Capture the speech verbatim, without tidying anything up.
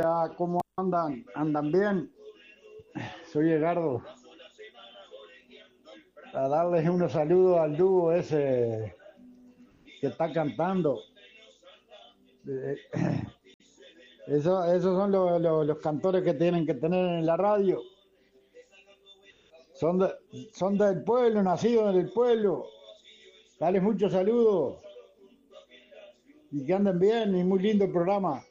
Hola, ¿cómo andan? ¿Andan bien? Soy Edgardo. A darles unos saludos al dúo ese que está cantando. Eh, Eso, esos son los, los- los cantores que tienen que tener en la radio. Son, de- son del pueblo, nacidos en el pueblo. Dale muchos saludos y que anden bien y muy lindo el programa.